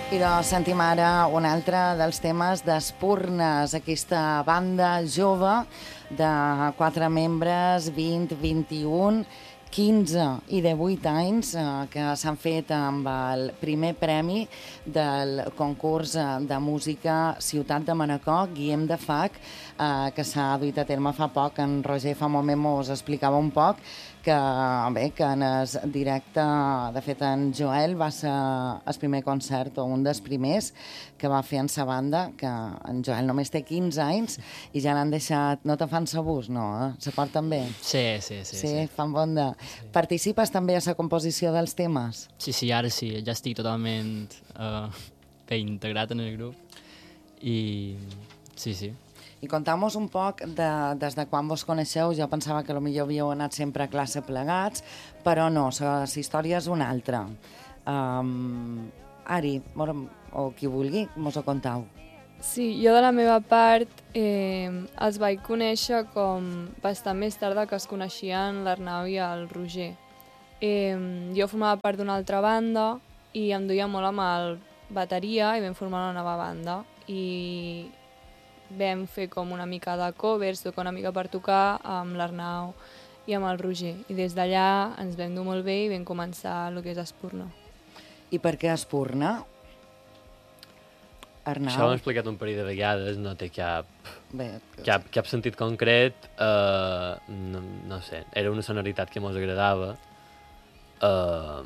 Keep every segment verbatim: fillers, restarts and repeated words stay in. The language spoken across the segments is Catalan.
I doncs sentim ara un altre dels temes d'Espurnes, aquesta banda jove de quatre membres, vint, vint-i-un, quinze i divuit anys, eh, que s'han fet amb el primer premi del concurs de música Ciutat de Manacor, Guillem de Fac, eh, que s'ha duit a terme fa poc. En Roger fa un moment mos explicava un poc que, bé, que en el directe, de fet, en Joel va ser el primer concert, o un dels primers, que va fer en sa banda, que en Joel només té quinze anys i ja l'han deixat... No te fan sabús, no? Eh? Se porten bé? Sí, sí, sí. Sí, sí. fan bon de... Sí. Participes també a la composició dels temes? Sí, sí, ara sí, ja estic totalment uh, bé integrat en el grup i sí, sí. I contau-nos un poc de, des de quan vos coneixeu. Jo pensava que potser havíeu anat sempre a classe plegats, però no, la història és una altra. Um, Ari, o qui vulgui, mos ho contau. Sí, jo de la meva part eh, els vaig conèixer com bastant més tard que es coneixien l'Arnau i el Roger. Eh, jo formava part d'una altra banda i em duia molt amb el bateria i vam formar una nova banda i vam fer com una mica de covers, tocar una mica per tocar amb l'Arnau i amb el Roger. I des d'allà ens vam dur molt bé i vam començar el que és Espurna. I per què Espurna? Arnau? Això ho hem explicat un parell de vegades, no té cap, bé, cap, cap sentit concret, uh, no, no sé, era una sonoritat que mos agradava, uh,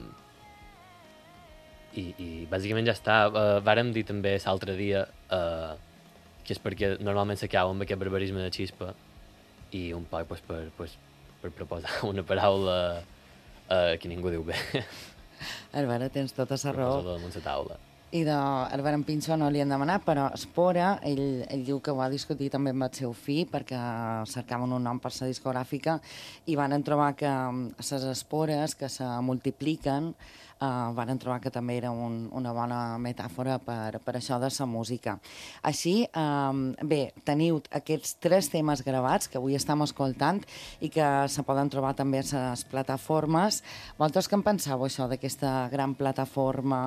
i, i bàsicament ja està. Uh, vàrem dir també l'altre dia uh, que és perquè normalment s'acaba amb aquest barbarisme de xispa i un poc pues, per, pues, per proposar una paraula uh, que ningú diu bé. A veure, tens tota la raó. Per damunt la taula. I d'Albert en Pinxo no li han demanat, però Espora, ell, ell diu que ho ha discutit també amb el seu fill perquè cercaven un nom per la discogràfica i van trobar que les espores que se multipliquen uh, van trobar que també era un, una bona metàfora per, per això de la música. Així, um, bé, teniu aquests tres temes gravats que avui estem escoltant i que se poden trobar també a les plataformes. Vosaltres què en penseu, això, d'aquesta gran plataforma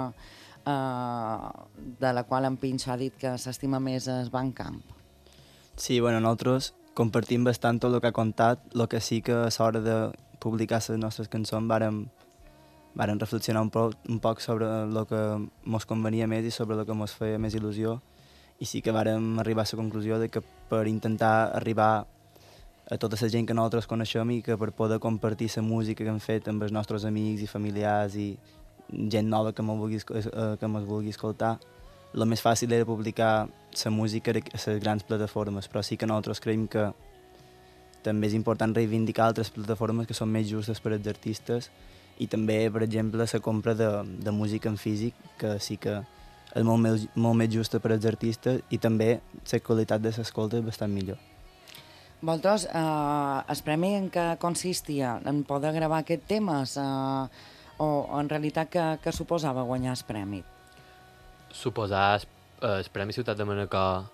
Uh, de la qual en Pinxo ha dit que s'estima més el Bandcamp? Sí, bueno, nosaltres compartim bastant tot el que ha contat, el que sí que a l'hora de publicar les nostres cançons vàrem, vàrem reflexionar un poc, un poc sobre el que ens convenia més i sobre el que ens feia més il·lusió, i sí que vàrem arribar a la conclusió de que per intentar arribar a tota la gent que nosaltres coneixem i que per poder compartir la música que hem fet amb els nostres amics i familiars i gent nova que me'l vulgui, que me'l vulgui escoltar, el més fàcil era publicar la música a les grans plataformes, però sí que nosaltres creiem que també és important reivindicar altres plataformes que són més justes per als artistes i també, per exemple, la compra de, de música en físic, que sí que és molt més, molt més justa per als artistes i també la qualitat de l'escolta és bastant millor. Vosaltres, eh, el premi en què consistia? En poder gravar aquests temes? Eh, o en realitat què, què suposava guanyar el premi? Suposar el Premi Ciutat de Manacor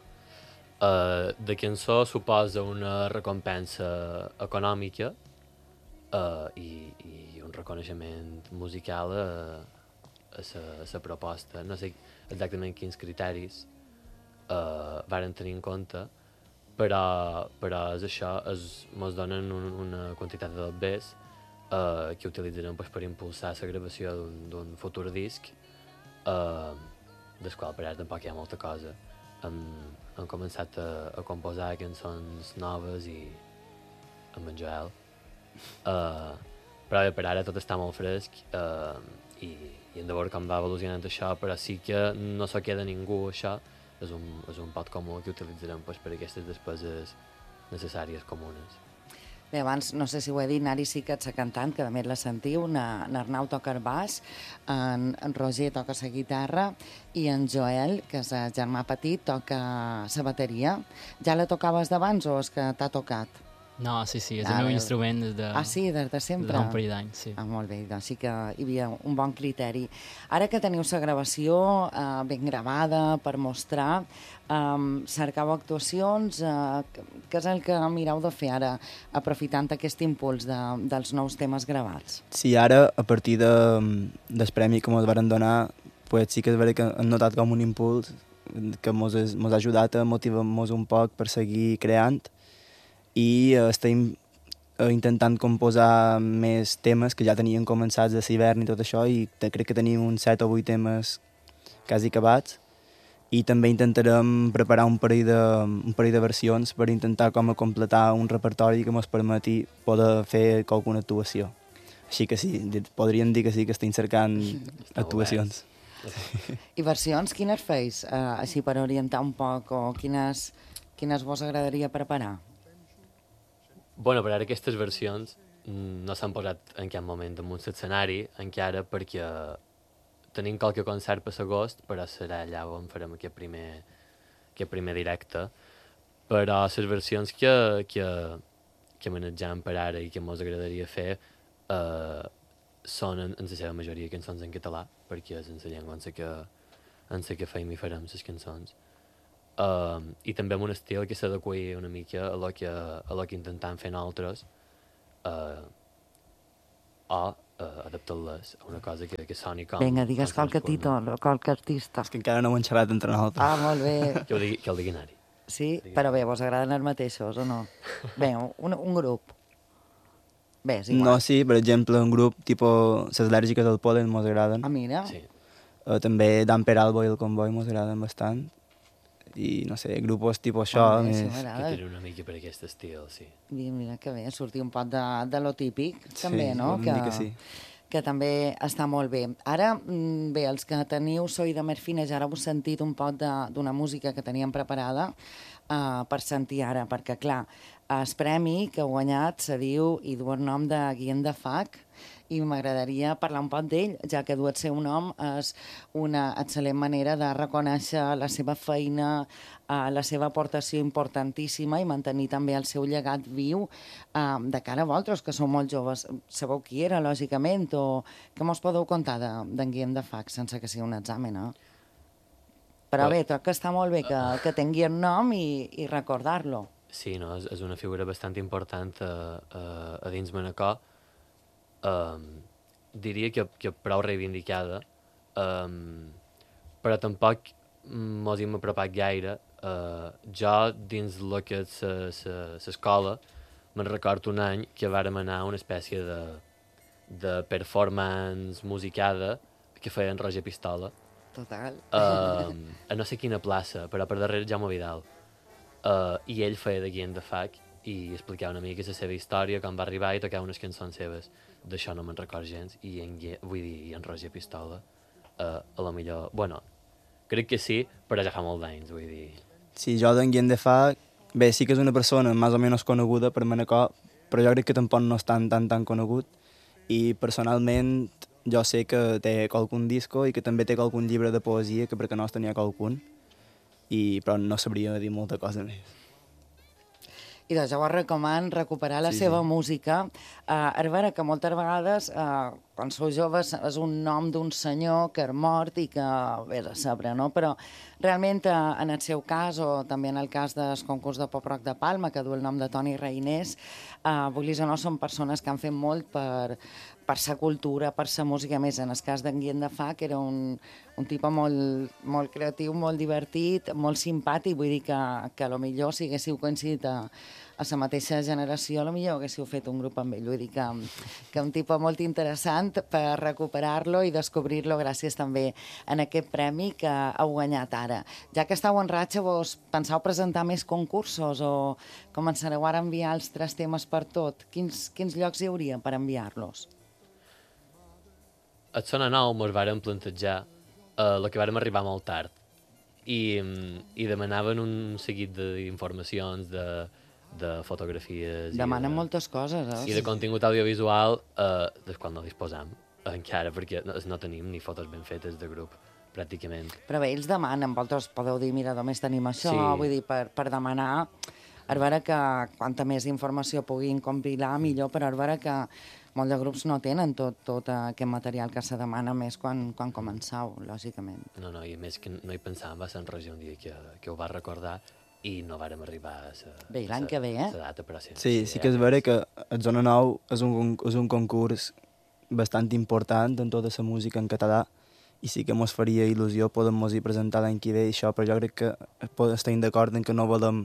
eh, de cançó suposa una recompensa econòmica eh, i, i un reconeixement musical a, a la proposta. No sé exactament quins criteris eh, varen tenir en compte, però, però és això, es, ens donen un, una quantitat de dobbers Uh, que utilitzarem pues, per impulsar la gravació d'un futur disc, uh, del qual per ara tampoc hi ha molta cosa. Hem, hem començat a, a composar cançons noves i amb en Joel. Uh, però bé, per ara tot està molt fresc uh, i, i hem de veure com va evolucionant això, però sí que no se queda ningú, això. És un, és un pot comú que utilitzarem pues, per aquestes despeses necessàries comunes. Bé, abans, no sé si ho he dit, Nari sí que ets la cantant, que a més la sentiu, en Arnau toca el baix, en, en Roger toca la guitarra i en Joel, que és el germà petit, toca la bateria. Ja la tocaves d'abans o és que t'ha tocat? No, sí, sí, és ah, el meu bé. instrument des de, ah, sí, des de sempre? des d'un parell d'anys, sí. Ah, molt bé, doncs sí que hi havia un bon criteri. Ara que teniu la gravació eh, ben gravada per mostrar, eh, cercau actuacions, eh, què és el que mireu de fer ara, aprofitant aquest impuls de, dels nous temes gravats? Sí, ara, a partir de, del premi que ens van donar, pues sí que és veritat que hem notat com un impuls que mos, és, mos ha ajudat a motivar-nos un poc per seguir creant i eh, estem eh, intentant composar més temes que ja tenien començats de l'hivern i tot això i te, crec que tenim uns set o vuit temes quasi acabats i també intentarem preparar un parell de, un parell de versions per intentar com a completar un repertori que ens permeti poder fer qualcuna actuació. Així que sí, podríem dir que sí que estem cercant actuacions. I versions, quines feis? Uh, així per orientar un poc, o quines, quines vos agradaria preparar? Bueno, per ara aquestes versions no s'han posat en cap moment en un escenari encara perquè tenim qualque concert per l'agost, però serà allà on farem aquest primer, aquest primer directe. Però les versions que, que, que manegem per ara i que ens agradaria fer eh, són en, en la seva majoria cançons en català, perquè és en la llengua en la que, en la que feim i farem les cançons. Uh, I també amb un estil que s'adequi una mica a lo que, a lo que intentem fer nosaltres uh, o uh, adaptar-les a una cosa que, que soni com... Vinga, digues com qualque s'espurna. títol o qualque artista. És que encara no ho hem xerrat entre nosaltres. Ah, molt bé. Que, ho digui, que el diguin ara. Sí? Però bé, vos agraden els mateixos o no? Bé, un, un grup. Bé, és igual. No, sí, per exemple, un grup tipus les al·lèrgiques del pol·len mos agraden. Ah, mira. Sí. Uh, també Dan Peralbo i el Convoy mos agraden bastant. I, no sé, grupos tipus això. Ah, bé, més... sí, Que m'agrada. tenen una mica per aquest estil, sí. Mira, mira que bé, sortir un pot de, de lo típic, Sí, també, no? podem dir que sí. que també està molt bé. Ara, mm, bé, els que teniu Soy de Merfines, ara us sentit un pot de- d'una música que teníem preparada uh, per sentir ara, perquè, clar, el premi que ha guanyat se diu i du el nom de Guillem de Fac, i m'agradaria parlar un poc d'ell, ja que dur el seu nom és una excel·lent manera de reconèixer la seva feina, eh, la seva aportació importantíssima i mantenir també el seu llegat viu eh, de cara a vosaltres, que sou molt joves. Sabeu qui era, lògicament, o què mos podeu contar d'en de, Guillem de Fac, sense que sigui un examen, eh? Però bé, tot que està molt bé que, que tingui el nom i, i recordar-lo. Sí, no, és, és una figura bastant important a, a, a dins Manacor. Um, diria que, que prou reivindicada, um, però tampoc mos hem apropat gaire. Uh, jo, dins el que és l'escola, me'n recordo un any que vàrem anar a una espècie de, de performance musicada que feien Roger Pistola, Total. uh, a no sé quina plaça, però per darrere Jaume Vidal. Uh, I ell feia de Guillem de Fac i explicava una mica la seva història, com va arribar i tocava unes cançons seves. D'això no me'n record gens, i en, Guille, vull dir, i en Roger Pistola, uh, a la millor... Bueno, crec que sí, però ja fa molt d'anys, vull dir... Sí, jo d'en Guillem de Fac, bé, sí que és una persona més o menys coneguda per Manacor, però jo crec que tampoc no és tan, tan, tan conegut. I personalment jo sé que té qualcun disco i que també té qualcun llibre de poesia, que perquè no es tenia qualcun, i, però no sabria dir molta cosa més. I doncs jo vos recomano recuperar la Sí, seva sí. música. Uh, a veure, que moltes vegades, uh, quan sou joves, és un nom d'un senyor que és mort i que ve de saber, no? Però realment, uh, en el seu cas, o també en el cas del concurs de pop-rock de Palma, que du el nom de Toni Reinés, uh, vulguis o no, són persones que han fet molt per, per sa cultura, per sa música. A més, en el cas d'en Guillem de Fac, era un, un tipus molt, molt creatiu, molt divertit, molt simpàtic, vull dir que, que a lo millor si haguéssiu coincidit a, a la mateixa generació, a lo millor haguéssiu fet un grup amb ell. Vull dir que, que un tipus molt interessant per recuperar-lo i descobrir-lo gràcies també en aquest premi que heu guanyat ara. Ja que estàu en ratxa, vos penseu presentar més concursos o començareu ara a enviar els tres temes per tot? Quins, quins llocs hi hauria per enviar-los? A Sona Nou mos vàrem plantejar uh, la que vàrem arribar molt tard i, mm, i demanaven un seguit d'informacions, de, de fotografies Demanen i de, moltes coses, eh? i de contingut audiovisual uh, del qual no disposam encara, perquè no, no tenim ni fotos ben fetes de grup, pràcticament. Però bé, ells demanen, vosaltres podeu dir, mira, només tenim això, Sí. vull dir, per, per demanar, a veure que quanta més informació puguin compilar, millor, però a veure que molts de grups no tenen tot, tot aquest material que se demana més quan, quan començau, lògicament. No, no, i a més que no hi pensàvem, va ser en Roger un dia que, que ho va recordar i no vàrem arribar a la Bé, l'any que ve, eh? data, però sí. Sí, sí que és vera que el Zona Nou és un, és un concurs bastant important en tota la música en català i sí que mos faria il·lusió poder-nos hi presentar l'any que ve i això, però jo crec que estem d'acord en que no volem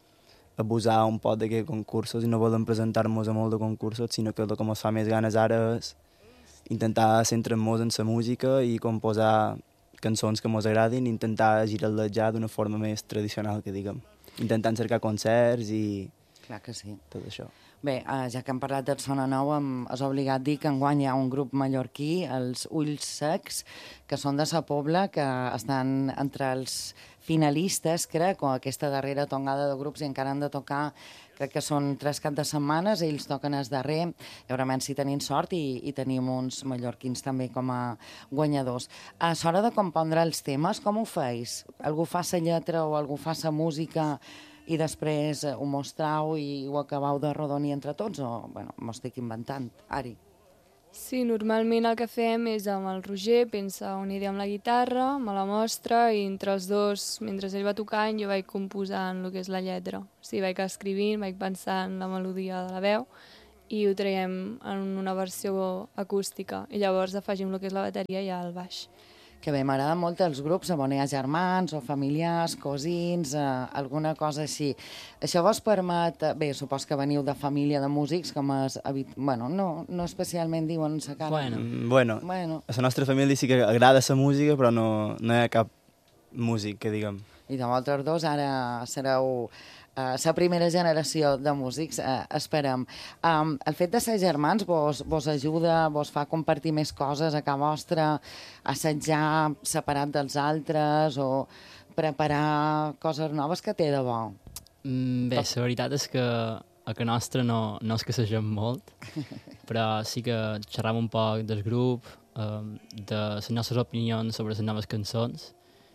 abusar un poc d'aquests concursos i no volem presentar-nos a molt de concursos, sinó que el que ens fa més ganes ara és intentar centrar-nos en la música i composar cançons que ens agradin i intentar girar-les ja d'una forma més tradicional, que diguem. Intentant cercar concerts i Clar que sí. tot això. Bé, eh, ja que hem parlat del Sona Nou, em és obligat dir que enguany hi ha un grup mallorquí, els Ulls Secs, que són de Sa Pobla, que estan entre els finalistes, crec, o aquesta darrera tongada de grups i encara han de tocar, crec que són tres caps de setmanes, ells toquen el darrer, segurament si tenim sort i, i tenim uns mallorquins també com a guanyadors. A l'hora de compondre els temes, com ho feis? Algú fa la lletra o algú fa la música i després ho mostrau i ho acabau de rodonir entre tots, o, bueno, m'ho estic inventant. Ari. Sí, normalment el que fem és amb el Roger, pensa una idea amb la guitarra, me la mostra i entre els dos, mentre ell va tocant, jo vaig composant el que és la lletra. O sigui, vaig escrivint, vaig pensant la melodia de la veu i ho traiem en una versió acústica i llavors afegim el que és la bateria i al baix. Que bé, m'agraden molt els grups on hi ha germans o familiars, cosins, eh, alguna cosa així. Això vos permet... Bé, supos que veniu de família de músics, com és... Bueno, no, no especialment diuen sa cara. Bueno. Mm, bueno, Bueno. a la nostra família sí que agrada la música, però no, no hi ha cap músic, que diguem. I de vosaltres dos ara sereu la uh, primera generació de músics, uh, esperem. Um, el fet de ser germans vos, vos ajuda, vos fa compartir més coses a casa vostra, assetjar separat dels altres o preparar coses noves, que té de bo? Mm, bé, la veritat és que a casa nostra no, no és que s'agem molt, però sí que xerram un poc del grup, um, de les nostres opinions sobre les noves cançons,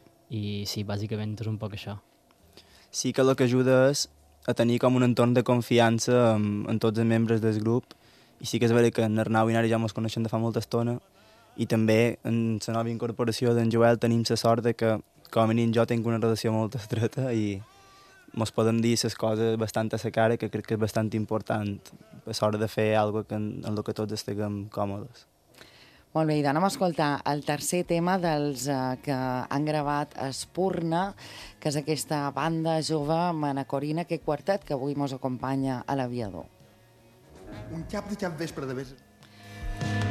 i sí, bàsicament és un poc això. Sí que el que ajuda és a tenir com un entorn de confiança amb, amb tots els membres del grup, i sí que és veritat que en Arnau i Nari ja ens coneixem de fa molta estona, i també en la nova incorporació d'en Joel tenim la sort de que, com a mínim, jo tinc una relació molt estreta i ens podem dir les coses bastant a la cara, que crec que és bastant important a l'hora de fer alguna cosa en, en el que tots estiguem còmodes. Molt bé, i anem a escoltar el tercer tema dels uh, que han gravat Espurna, que és aquesta banda jove manacorina, aquest quartet que avui mos acompanya a l'Aviador. Un cap de cap vespre de vespre.